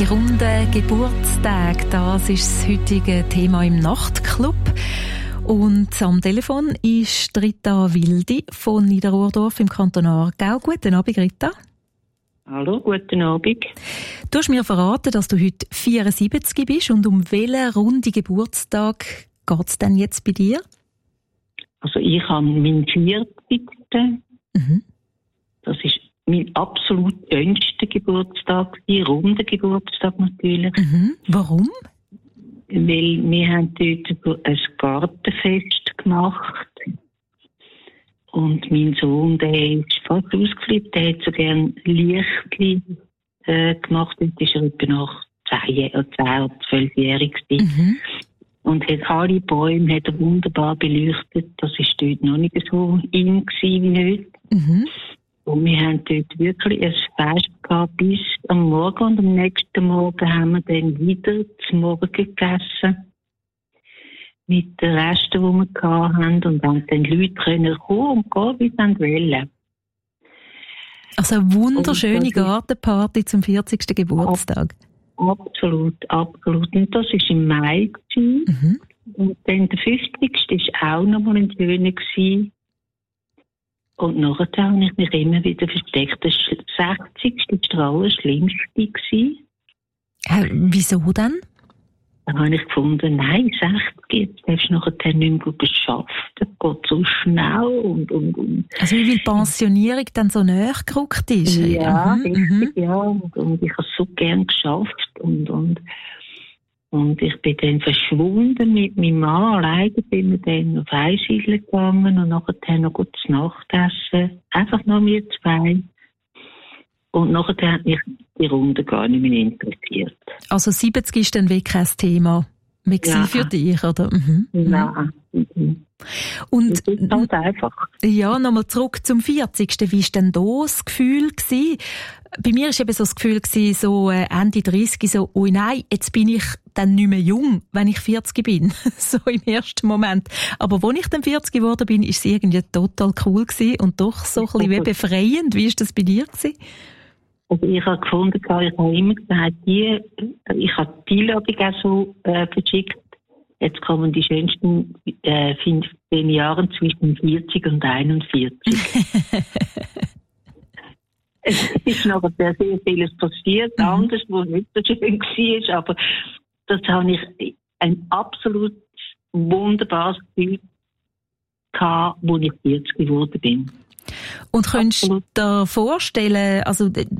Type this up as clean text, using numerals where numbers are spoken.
Die runden Geburtstage, das ist das heutige Thema im Nachtclub. Und am Telefon ist Rita Wildi von Niederurdorf im Kanton Aargau. Guten Abend, Rita. Hallo, guten Abend. Du hast mir verraten, dass du heute 74 bist. Und um welchen runden Geburtstag geht es denn jetzt bei dir? Also ich habe meinen 40. Mhm. Das ist mein absolut schönster Geburtstag, runder Geburtstag natürlich. Mhm. Warum? Weil wir haben dort ein Gartenfest gemacht. Und mein Sohn, der ist fast ausgeflippt, der hat so gerne Lichtli gemacht. Dort ist er etwa nach 10 oder 12-jährig. Mhm. Und hat alle Bäume hat er wunderbar beleuchtet. Das war dort noch nicht so in wie heute. Mhm. Und wir haben dort wirklich ein Fest gehabt bis am Morgen. Und am nächsten Morgen haben wir dann wieder zum Morgen gegessen. Mit den Resten, die wir hatten. Und dann die Leute können kommen und gehen, wie sie wollen. Also eine wunderschöne Gartenparty zum 40. Geburtstag. Absolut, absolut. Und das war im Mai. Mhm. Und dann der 50. war auch noch mal ein schöner. Und nachher habe ich mich immer wieder versteckt. Das 60. war der allerschlimmste. Wieso denn? Dann habe ich gefunden, nein, 60, jetzt hast du nachher nicht mehr geschafft. Das geht so schnell und. Also wie die Pensionierung dann so näher gerückt ist? Ja, richtig, Mhm. ja. Und ich habe es so gern geschafft. Und ich bin dann verschwunden mit meinem Mann. Alleine bin wir dann auf Einsiedeln gegangen und nachher noch gut zu Nachtessen. Einfach nur wir zwei. Und nachher hat mich die Runde gar nicht mehr interessiert. Also 70 ist dann wirklich kein Thema mehr für dich, oder? Mhm. Nein. Mhm. Und das ist halt einfach. Ja, nochmal zurück zum 40. Wie war denn da das Gefühl gewesen? Bei mir war eben so das Gefühl gewesen, so Ende 30, so, oh nein, jetzt bin ich dann nicht mehr jung, wenn ich 40 bin. So im ersten Moment. Aber als ich dann 40 geworden bin, ist es irgendwie total cool gewesen und doch so ein bisschen wie befreiend. Wie war das bei dir gewesen? Also ich habe gefunden, ich habe immer gesagt, ich habe die Einladung auch so verschickt. Jetzt kommen die schönsten 15 Jahre zwischen 40 und 41. Es ist noch sehr, sehr vieles passiert, anders, wo nicht so schön war, aber das habe ich ein absolut wunderbares Gefühl gehabt, als ich 40 geworden bin. Und könntest du dir vorstellen, also